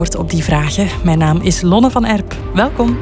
Op die vragen. Mijn naam is Lonne van Erp. Welkom.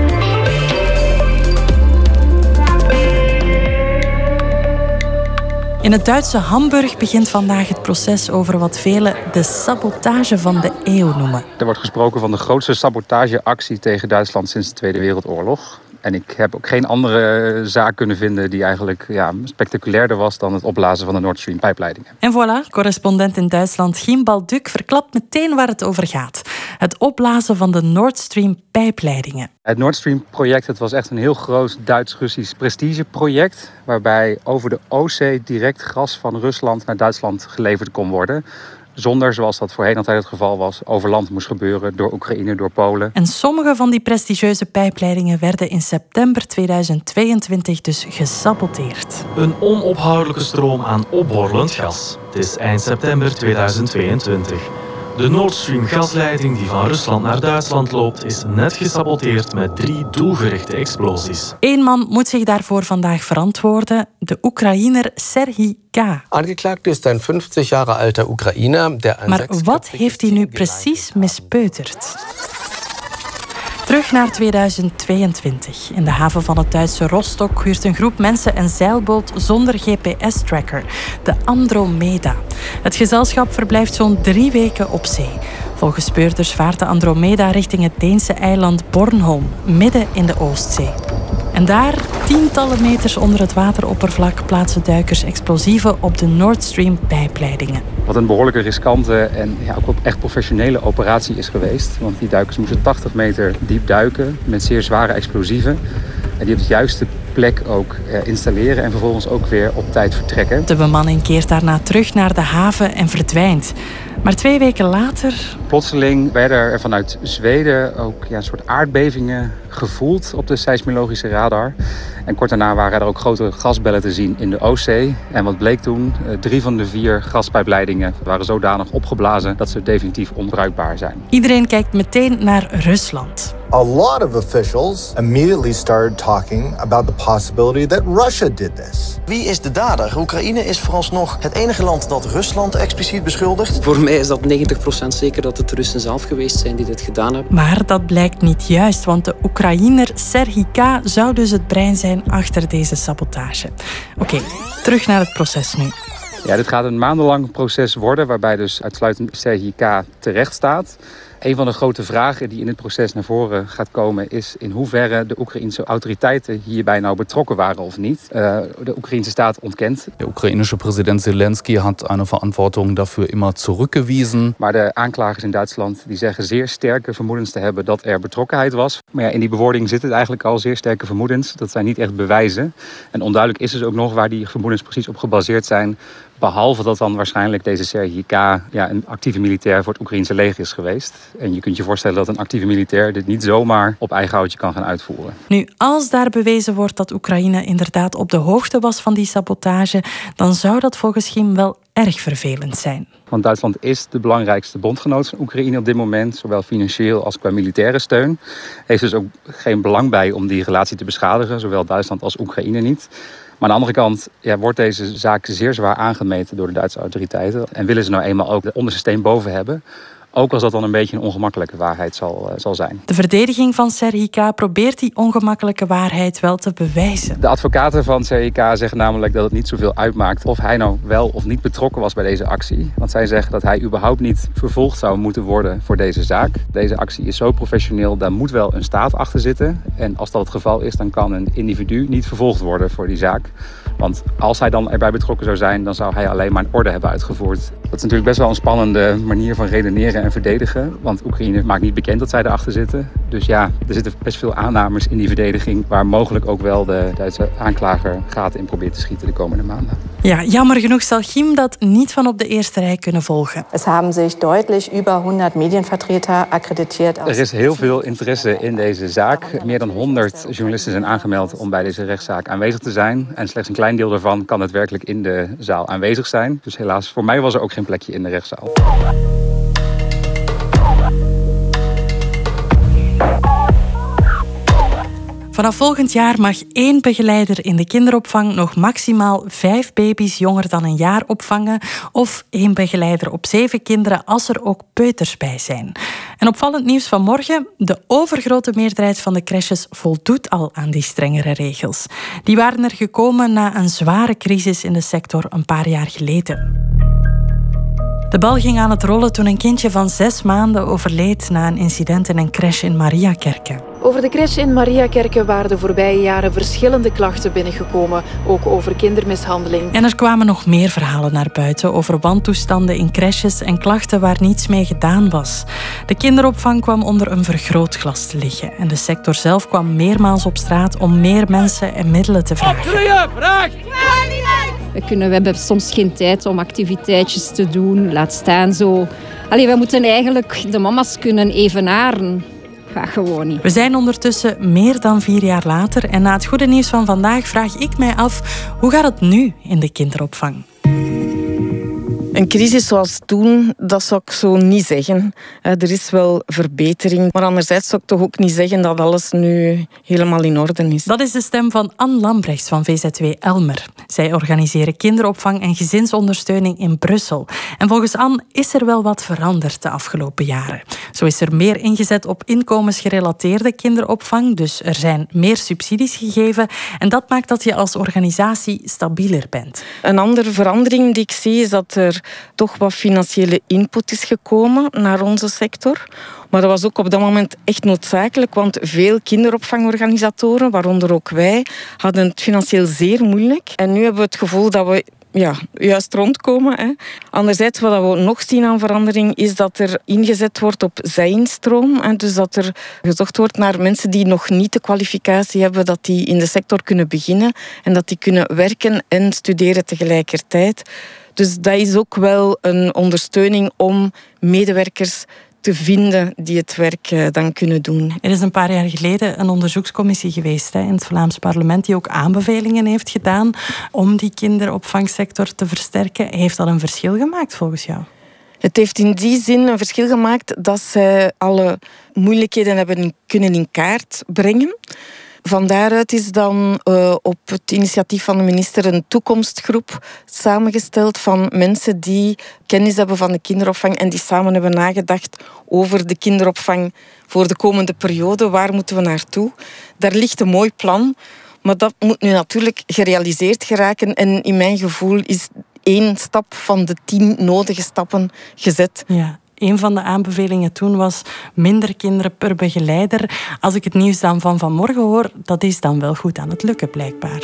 In het Duitse Hamburg begint vandaag het proces over wat velen de sabotage van de eeuw noemen. Er wordt gesproken van de grootste sabotageactie tegen Duitsland sinds de Tweede Wereldoorlog. En ik heb ook geen andere zaak kunnen vinden die eigenlijk spectaculairder was dan het opblazen van de Nord Stream pijpleidingen. En voilà, correspondent in Duitsland Giem Balduc verklapt meteen waar het over gaat. Het opblazen van de Nord Stream pijpleidingen. Het Nord Stream project, het was echt een heel groot Duits-Russisch prestigeproject, waarbij over de Oostzee direct gas van Rusland naar Duitsland geleverd kon worden. Zonder, zoals dat voorheen altijd het geval was, over land moest gebeuren door Oekraïne, door Polen. En sommige van die prestigieuze pijpleidingen werden in september 2022 dus gesaboteerd. Een onophoudelijke stroom aan opborrelend gas. Het is eind september 2022. De Nord Stream gasleiding die van Rusland naar Duitsland loopt, is net gesaboteerd met 3 doelgerichte explosies. Eén man moet zich daarvoor vandaag verantwoorden, de Oekraïner Serhij K. Aangeklaagd is een 50 jaar oude Oekraïner. Maar wat heeft hij nu precies mispeuterd? Terug naar 2022. In de haven van het Duitse Rostock huurt een groep mensen een zeilboot zonder GPS-tracker, de Andromeda. Het gezelschap verblijft zo'n 3 weken op zee. Volgens speurders vaart de Andromeda richting het Deense eiland Bornholm, midden in de Oostzee. En daar, tientallen meters onder het wateroppervlak, plaatsen duikers explosieven op de Nord Stream pijpleidingen. Wat een behoorlijke riskante en ook echt professionele operatie is geweest. Want die duikers moesten 80 meter diep duiken met zeer zware explosieven. En die op de juiste plek ook installeren en vervolgens ook weer op tijd vertrekken. De bemanning keert daarna terug naar de haven en verdwijnt. Maar 2 weken later... Plotseling werden er vanuit Zweden ook een soort aardbevingen gevoeld op de seismologische radar. En kort daarna waren er ook grote gasbellen te zien in de Oostzee. En wat bleek toen? 3 van de 4 gaspijpleidingen waren zodanig opgeblazen dat ze definitief onbruikbaar zijn. Iedereen kijkt meteen naar Rusland. A lot of officials immediately started talking about the possibility that Russia did this. Wie is de dader? Oekraïne is vooralsnog het enige land dat Rusland expliciet beschuldigt. Voor mij is dat 90% zeker dat het de Russen zelf geweest zijn die dit gedaan hebben. Maar dat blijkt niet juist, want de Oekraïner Serhij K. zou dus het brein zijn achter deze sabotage. Oké, terug naar het proces nu. Ja, dit gaat een maandenlang proces worden, waarbij dus uitsluitend Serhij K. terecht staat. Een van de grote vragen die in het proces naar voren gaat komen is in hoeverre de Oekraïense autoriteiten hierbij nou betrokken waren of niet. De Oekraïense staat ontkent. De Oekraïnische president Zelensky had een verantwoording daarvoor immer teruggewiesen. Maar de aanklagers in Duitsland die zeggen zeer sterke vermoedens te hebben dat er betrokkenheid was. Maar ja, in die bewoording zit het eigenlijk al zeer sterke vermoedens. Dat zijn niet echt bewijzen. En onduidelijk is dus ook nog waar die vermoedens precies op gebaseerd zijn. Behalve dat dan waarschijnlijk deze Serhij K. Een actieve militair voor het Oekraïense leger is geweest. En je kunt je voorstellen dat een actieve militair dit niet zomaar op eigen houtje kan gaan uitvoeren. Nu, als daar bewezen wordt dat Oekraïne inderdaad op de hoogte was van die sabotage, dan zou dat volgens Giem wel erg vervelend zijn. Want Duitsland is de belangrijkste bondgenoot van Oekraïne op dit moment, zowel financieel als qua militaire steun. Heeft dus ook geen belang bij om die relatie te beschadigen, zowel Duitsland als Oekraïne niet. Maar aan de andere kant wordt deze zaak zeer zwaar aangemeten door de Duitse autoriteiten. En willen ze nou eenmaal ook de onderste steen boven hebben. Ook als dat dan een beetje een ongemakkelijke waarheid zal zijn. De verdediging van Serhij K. probeert die ongemakkelijke waarheid wel te bewijzen. De advocaten van Serhij K. zeggen namelijk dat het niet zoveel uitmaakt of hij nou wel of niet betrokken was bij deze actie. Want zij zeggen dat hij überhaupt niet vervolgd zou moeten worden voor deze zaak. Deze actie is zo professioneel, daar moet wel een staat achter zitten. En als dat het geval is, dan kan een individu niet vervolgd worden voor die zaak. Want als hij dan erbij betrokken zou zijn, dan zou hij alleen maar een orde hebben uitgevoerd. Dat is natuurlijk best wel een spannende manier van redeneren en verdedigen. Want Oekraïne maakt niet bekend dat zij erachter zitten. Dus ja, er zitten best veel aannames in die verdediging, waar mogelijk ook wel de Duitse aanklager gaten in probeert te schieten de komende maanden. Ja, jammer genoeg zal Giem dat niet van op de eerste rij kunnen volgen. Es haben zich deutlich über 100 Medienvertreter accreditiert. Er is heel veel interesse in deze zaak. Meer dan 100 journalisten zijn aangemeld om bij deze rechtszaak aanwezig te zijn. En slechts een klein deel daarvan kan daadwerkelijk in de zaal aanwezig zijn. Dus helaas, voor mij was er ook geen plekje in de rechtszaal. Vanaf volgend jaar mag 1 begeleider in de kinderopvang nog maximaal 5 baby's jonger dan een jaar opvangen of 1 begeleider op 7 kinderen als er ook peuters bij zijn. En opvallend nieuws van morgen, de overgrote meerderheid van de crèches voldoet al aan die strengere regels. Die waren er gekomen na een zware crisis in de sector een paar jaar geleden. De bal ging aan het rollen toen een kindje van 6 maanden overleed na een incident in een crèche in Mariakerke. Over de crèche in Mariakerke waren de voorbije jaren verschillende klachten binnengekomen, ook over kindermishandeling. En er kwamen nog meer verhalen naar buiten over wantoestanden in crèches en klachten waar niets mee gedaan was. De kinderopvang kwam onder een vergrootglas te liggen en de sector zelf kwam meermaals op straat om meer mensen en middelen te vragen. We hebben soms geen tijd om activiteitjes te doen, laat staan zo. We moeten eigenlijk de mama's kunnen evenaren. Gaat gewoon niet. We zijn ondertussen meer dan 4 jaar later en na het goede nieuws van vandaag vraag ik mij af, hoe gaat het nu in de kinderopvang? Een crisis zoals toen, dat zou ik zo niet zeggen. Er is wel verbetering, maar anderzijds zou ik toch ook niet zeggen dat alles nu helemaal in orde is. Dat is de stem van Anne Lambrechts van VZW Elmer. Zij organiseren kinderopvang en gezinsondersteuning in Brussel. En volgens Anne is er wel wat veranderd de afgelopen jaren. Zo is er meer ingezet op inkomensgerelateerde kinderopvang, dus er zijn meer subsidies gegeven en dat maakt dat je als organisatie stabieler bent. Een andere verandering die ik zie is dat er toch wat financiële input is gekomen naar onze sector. Maar dat was ook op dat moment echt noodzakelijk, want veel kinderopvangorganisatoren, waaronder ook wij, hadden het financieel zeer moeilijk. En nu hebben we het gevoel dat we juist rondkomen. Anderzijds, wat we nog zien aan verandering, is dat er ingezet wordt op zijinstroom. Dus dat er gezocht wordt naar mensen die nog niet de kwalificatie hebben, dat die in de sector kunnen beginnen en dat die kunnen werken en studeren tegelijkertijd. Dus dat is ook wel een ondersteuning om medewerkers te vinden die het werk dan kunnen doen. Er is een paar jaar geleden een onderzoekscommissie geweest in het Vlaams parlement die ook aanbevelingen heeft gedaan om die kinderopvangsector te versterken. Heeft dat een verschil gemaakt volgens jou? Het heeft in die zin een verschil gemaakt dat zij alle moeilijkheden hebben kunnen in kaart brengen. Van daaruit is dan op het initiatief van de minister een toekomstgroep samengesteld van mensen die kennis hebben van de kinderopvang en die samen hebben nagedacht over de kinderopvang voor de komende periode. Waar moeten we naartoe? Daar ligt een mooi plan, maar dat moet nu natuurlijk gerealiseerd geraken. En in mijn gevoel is 1 stap van de 10 nodige stappen gezet. Ja. Een van de aanbevelingen toen was minder kinderen per begeleider. Als ik het nieuws dan van vanmorgen hoor, dat is dan wel goed aan het lukken, blijkbaar.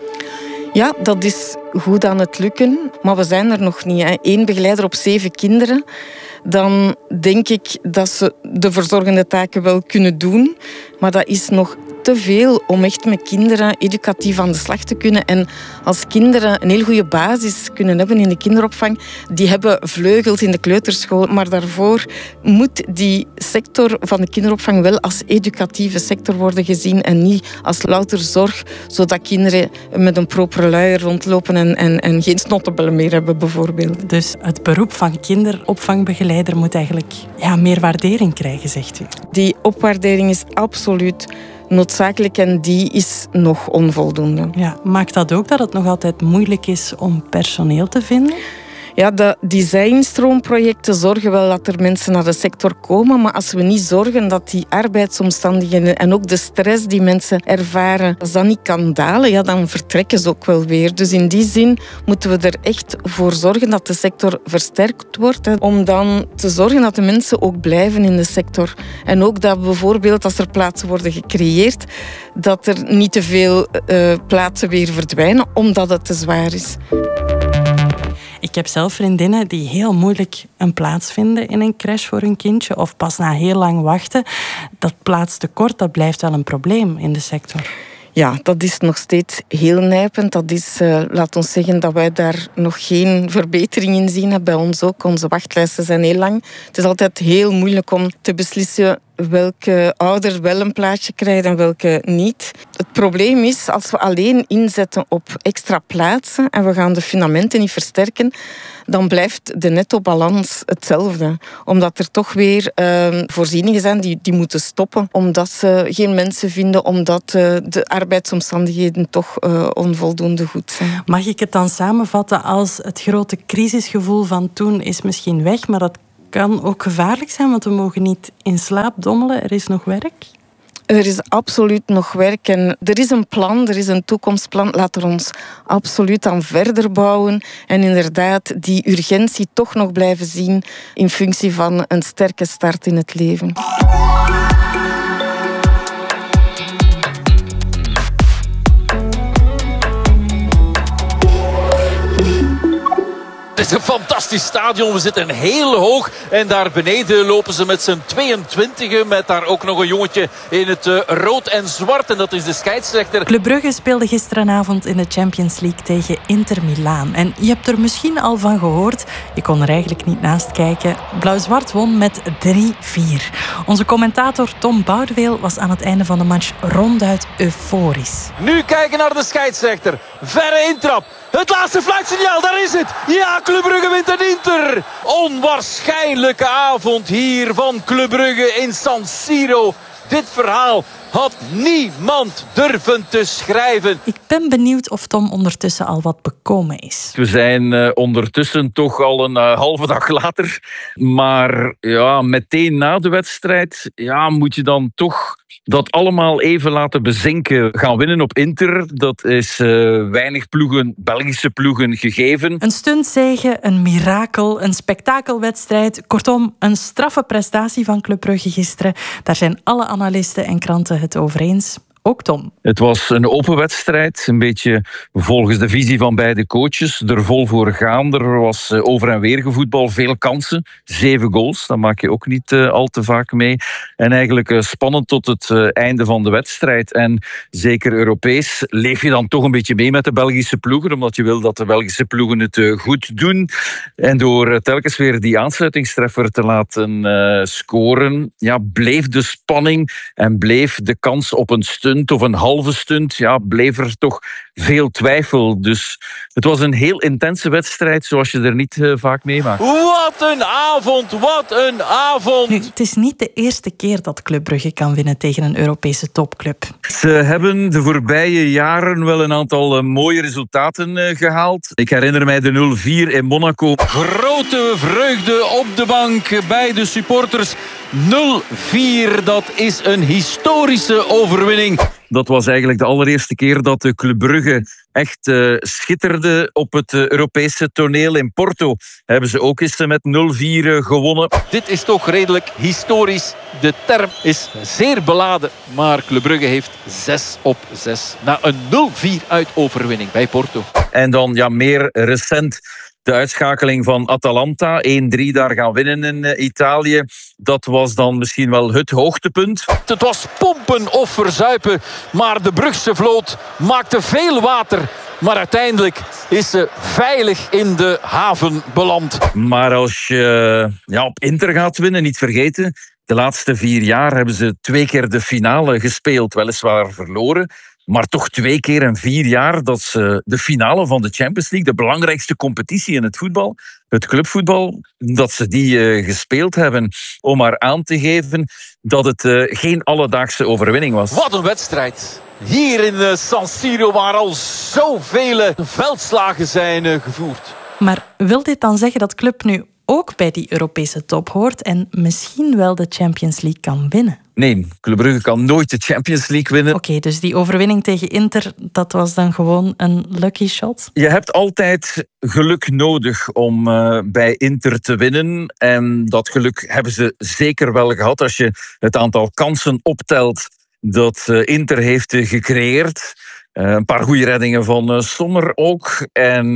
Ja, dat is goed aan het lukken, maar we zijn er nog niet. 1 begeleider op 7 kinderen. Dan denk ik dat ze de verzorgende taken wel kunnen doen, maar dat is nog te veel om echt met kinderen educatief aan de slag te kunnen. En als kinderen een heel goede basis kunnen hebben in de kinderopvang, die hebben vleugels in de kleuterschool, maar daarvoor moet die sector van de kinderopvang wel als educatieve sector worden gezien en niet als louter zorg, zodat kinderen met een propere luier rondlopen en geen snottebellen meer hebben, bijvoorbeeld. Dus het beroep van kinderopvangbegeleider moet eigenlijk meer waardering krijgen, zegt u? Die opwaardering is absoluut noodzakelijk en die is nog onvoldoende. Ja, maakt dat ook dat het nog altijd moeilijk is om personeel te vinden? Ja, de designstroomprojecten zorgen wel dat er mensen naar de sector komen, maar als we niet zorgen dat die arbeidsomstandigheden en ook de stress die mensen ervaren, als dat niet kan dalen, dan vertrekken ze ook wel weer. Dus in die zin moeten we er echt voor zorgen dat de sector versterkt wordt, om dan te zorgen dat de mensen ook blijven in de sector. En ook dat bijvoorbeeld als er plaatsen worden gecreëerd, dat er niet te veel plaatsen weer verdwijnen, omdat het te zwaar is. Ik heb zelf vriendinnen die heel moeilijk een plaats vinden in een crash voor hun kindje of pas na heel lang wachten. Dat plaatstekort, dat blijft wel een probleem in de sector. Ja, dat is nog steeds heel nijpend. Dat is, laat ons zeggen, dat wij daar nog geen verbetering in zien. Bij ons ook. Onze wachtlijsten zijn heel lang. Het is altijd heel moeilijk om te beslissen welke ouder wel een plaatsje krijgt en welke niet. Het probleem is, als we alleen inzetten op extra plaatsen en we gaan de fundamenten niet versterken, dan blijft de netto-balans hetzelfde. Omdat er toch weer voorzieningen zijn die moeten stoppen. Omdat ze geen mensen vinden, omdat de arbeidsomstandigheden toch onvoldoende goed zijn. Mag ik het dan samenvatten als het grote crisisgevoel van toen is misschien weg, maar dat kan ook gevaarlijk zijn, want we mogen niet in slaap dommelen. Er is nog werk. Er is absoluut nog werk en er is een plan, er is een toekomstplan. Laten we ons absoluut aan verder bouwen en inderdaad die urgentie toch nog blijven zien in functie van een sterke start in het leven. Het is een fantastisch stadion. We zitten heel hoog. En daar beneden lopen ze met z'n 22. Met daar ook nog een jongetje in het rood en zwart. En dat is de scheidsrechter. Club Brugge speelde gisteravond in de Champions League tegen Inter Milaan. En je hebt er misschien al van gehoord. Je kon er eigenlijk niet naast kijken. Blauw-zwart won met 3-4. Onze commentator Tom Boudeweel was aan het einde van de match ronduit euforisch. Nu kijken naar de scheidsrechter. Verre intrap. Het laatste fluitsignaal, daar is het. Ja, Club Brugge wint een Inter. Onwaarschijnlijke avond hier van Club Brugge in San Siro. Dit verhaal had niemand durven te schrijven. Ik ben benieuwd of Tom ondertussen al wat bekomen is. We zijn ondertussen toch al een halve dag later. Maar ja, meteen na de wedstrijd moet je dan toch dat allemaal even laten bezinken. Gaan winnen op Inter, dat is weinig ploegen, Belgische ploegen, gegeven. Een stuntzege, een mirakel, een spektakelwedstrijd. Kortom, een straffe prestatie van Club Brugge gisteren. Daar zijn alle analisten en kranten het over eens. Ook Tom. Het was een open wedstrijd, een beetje volgens de visie van beide coaches. Er vol voor gaan, er was over en weer gevoetbal, veel kansen. 7 goals, dat maak je ook niet al te vaak mee. En eigenlijk spannend tot het einde van de wedstrijd. En zeker Europees leef je dan toch een beetje mee met de Belgische ploegen, omdat je wil dat de Belgische ploegen het goed doen. En door telkens weer die aansluitingstreffer te laten scoren, bleef de spanning en bleef de kans op een stunt of een halve stunt, bleef er toch veel twijfel. Dus het was een heel intense wedstrijd, zoals je er niet vaak meemaakt. Wat een avond, wat een avond! Nu, het is niet de eerste keer dat Club Brugge kan winnen tegen een Europese topclub. Ze hebben de voorbije jaren wel een aantal mooie resultaten gehaald. Ik herinner mij de 0-4 in Monaco. Grote vreugde op de bank bij de supporters. 0-4, dat is een historische overwinning. Dat was eigenlijk de allereerste keer dat de Club Brugge echt schitterde op het Europese toneel. In Porto hebben ze ook eens met 0-4 gewonnen. Dit is toch redelijk historisch. De term is zeer beladen, maar Club Brugge heeft 6-6 na een 0-4 uitoverwinning bij Porto. En dan meer recent de uitschakeling van Atalanta, 1-3 daar gaan winnen in Italië. Dat was dan misschien wel het hoogtepunt. Het was pompen of verzuipen, maar de Brugse vloot maakte veel water. Maar uiteindelijk is ze veilig in de haven beland. Maar als je op Inter gaat winnen, niet vergeten, de laatste 4 jaar hebben ze 2 keer de finale gespeeld, weliswaar verloren. Maar toch 2 keer in 4 jaar dat ze de finale van de Champions League, de belangrijkste competitie in het voetbal, het clubvoetbal, dat ze die gespeeld hebben. Om maar aan te geven dat het geen alledaagse overwinning was. Wat een wedstrijd. Hier in San Siro, waar al zoveel veldslagen zijn gevoerd. Maar wil dit dan zeggen dat Club nu ook bij die Europese top hoort en misschien wel de Champions League kan winnen? Nee, Club Brugge kan nooit de Champions League winnen. Oké, dus die overwinning tegen Inter, dat was dan gewoon een lucky shot? Je hebt altijd geluk nodig om bij Inter te winnen. En dat geluk hebben ze zeker wel gehad als je het aantal kansen optelt dat Inter heeft gecreëerd. Een paar goede reddingen van Sommer ook. En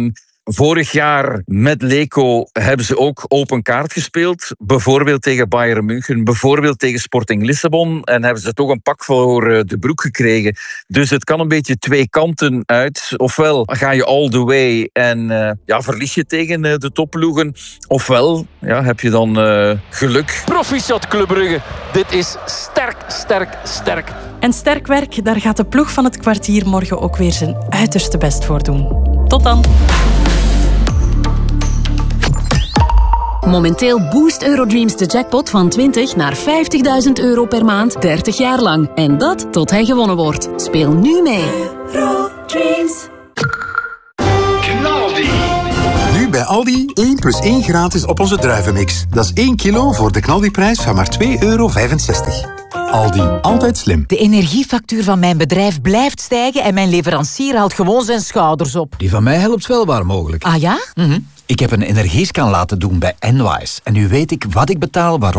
Vorig jaar met Leco hebben ze ook open kaart gespeeld. Bijvoorbeeld tegen Bayern München, bijvoorbeeld tegen Sporting Lissabon. En hebben ze toch een pak voor de broek gekregen. Dus het kan een beetje twee kanten uit. Ofwel ga je all the way en verlies je tegen de topploegen. Ofwel heb je dan geluk. Proficiat Club Brugge. Dit is sterk, sterk, sterk. En sterk werk, daar gaat de ploeg van het kwartier morgen ook weer zijn uiterste best voor doen. Tot dan. Momenteel boost Eurodreams de jackpot van 20 naar 50.000 euro per maand, 30 jaar lang. En dat tot hij gewonnen wordt. Speel nu mee. Eurodreams. Knaldi. Nu bij Aldi 1 + 1 gratis op onze druivenmix. Dat is 1 kilo voor de Knaldi-prijs van maar €2,65. Aldi, altijd slim. De energiefactuur van mijn bedrijf blijft stijgen en mijn leverancier haalt gewoon zijn schouders op. Die van mij helpt wel waar mogelijk. Ah ja? Ik heb een energiescan laten doen bij Enwise. En nu weet ik wat ik betaal, waarom